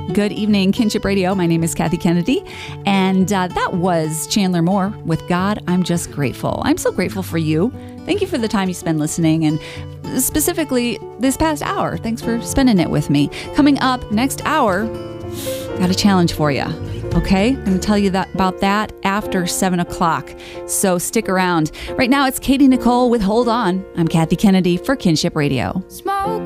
Good evening, Kinship Radio. My name is Kathy Kennedy, and that was Chandler Moore with God, I'm Just Grateful. I'm so grateful for you. Thank you for the time you spend listening, and specifically this past hour. Thanks for spending it with me. Coming up next hour, got a challenge for you. Okay, I'm going to tell you about that after 7 o'clock, so stick around. Right now, it's Katie Nicole with Hold On. I'm Kathy Kennedy for Kinship Radio. Smoke.